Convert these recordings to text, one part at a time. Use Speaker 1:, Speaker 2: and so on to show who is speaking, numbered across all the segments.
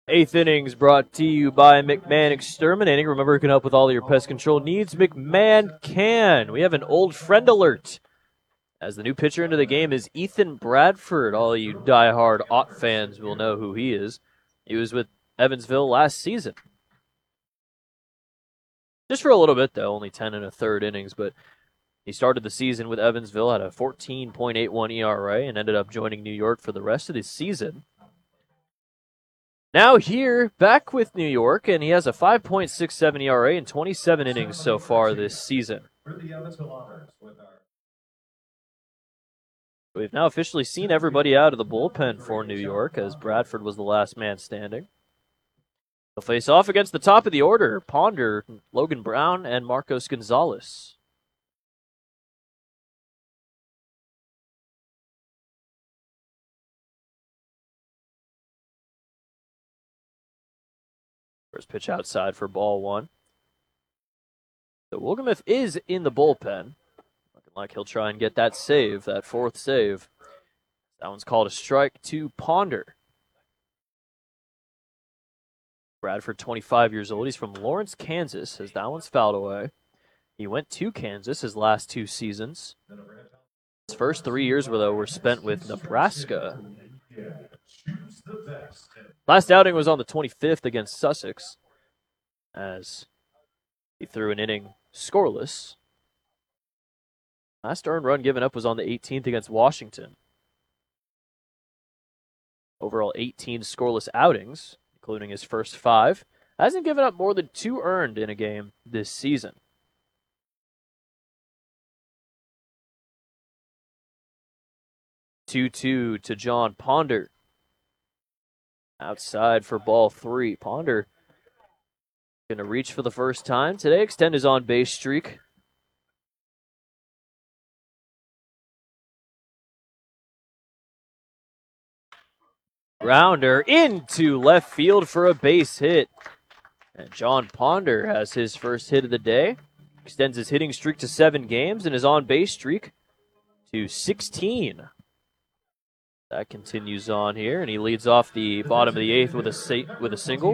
Speaker 1: Eighth innings brought to you by McMahon Exterminating. Remember, you can help with all your pest control needs. McMahon can. We have an old friend alert. As the new pitcher into the game is Ethan Bradford. All you diehard Ott fans will know who he is. He was with Evansville last season. Just for a little bit, though, only 10 and a third innings, but he started the season with Evansville at a 14.81 ERA and ended up joining New York for the rest of the season. Now here, back with New York, and he has a 5.67 ERA in 27 innings so far this season. We've now officially seen everybody out of the bullpen for New York, as Bradford was the last man standing. They'll face off against the top of the order, Ponder, Logan Brown, and Marcos Gonzalez. First pitch outside for ball one. So Wolgemuth is in the bullpen. Looking like he'll try and get that save, that fourth save. That one's called a strike to Ponder. Bradford, 25 years old. He's from Lawrence, Kansas, as that one's fouled away. He went to Kansas his last 2 seasons. His first 3 years, though, were spent with Nebraska. Last outing was on the 25th against Sussex, as he threw an inning scoreless. Last earned run given up was on the 18th against Washington. Overall, 18 scoreless outings, including his first 5. Hasn't given up more than 2 earned in a game this season. Two-two to John Ponder. Outside for ball 3. Ponder going to reach for the first time today, extend his on-base streak. Grounder into left field for a base hit. And John Ponder has his first hit of the day. Extends his hitting streak to 7 games and his on-base streak to 16. That continues on here, and he leads off the bottom of the 8th with a single.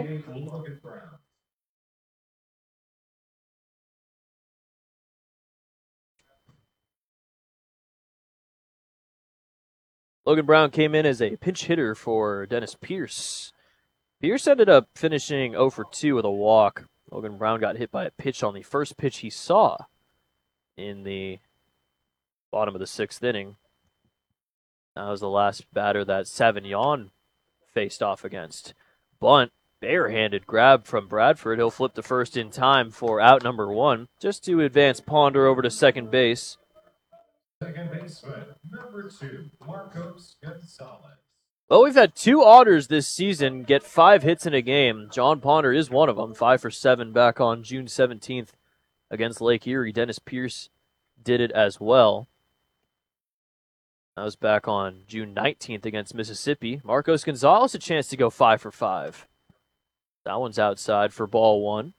Speaker 1: Logan Brown came in as a pinch hitter for Dennis Pierce. Pierce ended up finishing 0 for 2 with a walk. Logan Brown got hit by a pitch on the first pitch he saw in the bottom of the 6th inning. That was the last batter that Savignon faced off against. Bunt, barehanded grab from Bradford. He'll flip to first in time for out number 1, just to advance Ponder over to second base.
Speaker 2: Second baseman, number 2, Marcos Gonzalez.
Speaker 1: Well, we've had 2 otters this season get 5 hits in a game. John Ponder is one of them, 5 for 7 back on June 17th against Lake Erie. Dennis Pierce did it as well. That was back on June 19th against Mississippi. Marcos Gonzalez a chance to go 5 for 5. That one's outside for ball 1.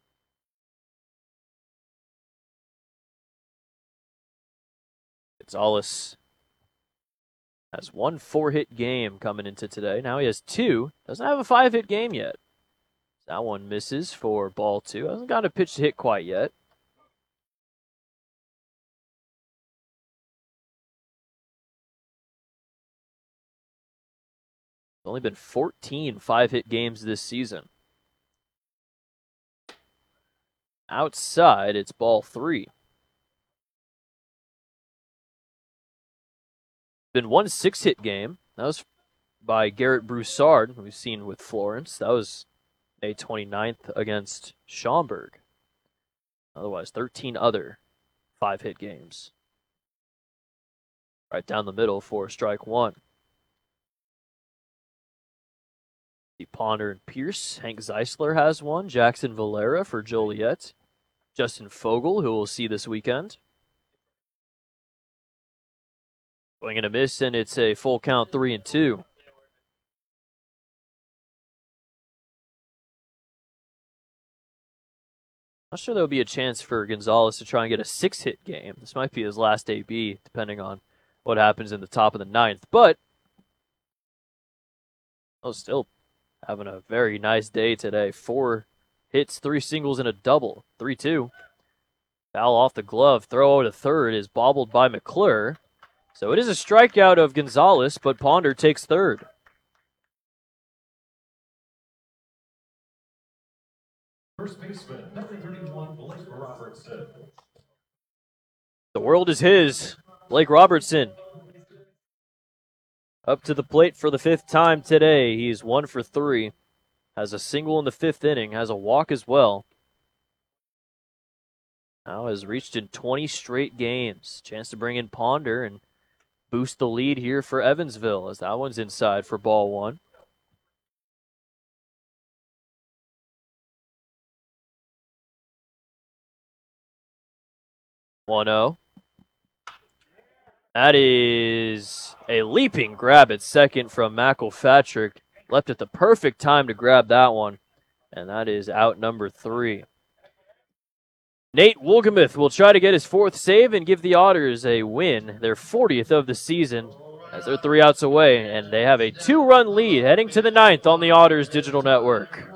Speaker 1: Gonzalez has 1 4-hit game coming into today. Now he has 2. Doesn't have a 5-hit game yet. That one misses for ball 2. Hasn't got a pitch to hit quite yet. Only been 14 5-hit games this season. Outside, it's ball 3. Been 1 6-hit game. That was by Garrett Broussard, who we've seen with Florence. That was May 29th against Schaumburg. Otherwise, 13 other 5-hit games. Right down the middle for strike 1. Ponder and Pierce. Hank Zeisler has 1. Jackson Valera for Joliet. Justin Fogel, who we'll see this weekend. Going in a miss, and it's a full count 3-2. Not sure there'll be a chance for Gonzalez to try and get a 6-hit game. This might be his last AB, depending on what happens in the top of the 9th. But, still having a very nice day today. 4 hits, 3 singles, and a double. 3-2. Foul off the glove. Throw to third is bobbled by McClure. So it is a strikeout of Gonzalez, but Ponder takes third.
Speaker 2: First baseman, number 31, Blake Robertson.
Speaker 1: The world is his. Blake Robertson up to the plate for the 5th time today. He's 1 for 3. Has a single in the 5th inning. Has a walk as well. Now has reached in 20 straight games. Chance to bring in Ponder and boost the lead here for Evansville as that one's inside for ball 1. One-zero. That is a leaping grab at second from McElpatrick. Left at the perfect time to grab that one. And that is out number 3. Nate Wolgemuth will try to get his 4th save and give the Otters a win, their 40th of the season, as they're 3 outs away, and they have a 2-run lead heading to the 9th on the Otters Digital Network.